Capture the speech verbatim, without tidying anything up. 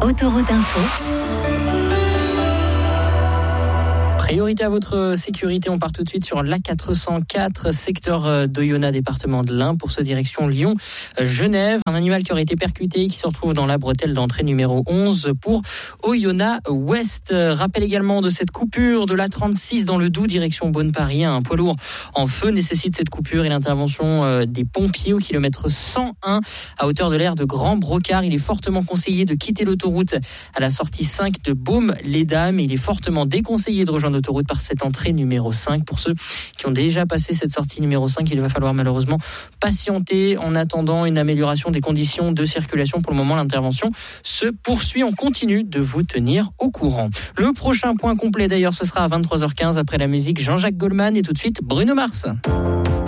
Autoroute Info. Priorité à votre sécurité, on part tout de suite sur l'A quatre cent quatre, secteur d'Oyonnax, département de l'Ain, pour ce direction Lyon-Genève. Un animal qui aurait été percuté, qui se retrouve dans la bretelle d'entrée numéro onze pour Oyonnax-Ouest. Rappel également de cette coupure de l'A trente-six dans le Doubs, direction Beaune-Paris. Un poids lourd en feu nécessite cette coupure et l'intervention des pompiers au kilomètre cent un à hauteur de l'aire de Grand Brocard. Il est fortement conseillé de quitter l'autoroute à la sortie cinq de Baume-les-Dames. Il est fortement déconseillé de rejoindre l'autoroute par cette entrée numéro cinq. Pour ceux qui ont déjà passé cette sortie numéro cinq, il va falloir malheureusement patienter en attendant une amélioration des conditions de circulation. Pour le moment, l'intervention se poursuit. On continue de vous tenir au courant. Le prochain point complet d'ailleurs, ce sera à vingt-trois heures quinze après la musique Jean-Jacques Goldman et tout de suite Bruno Mars.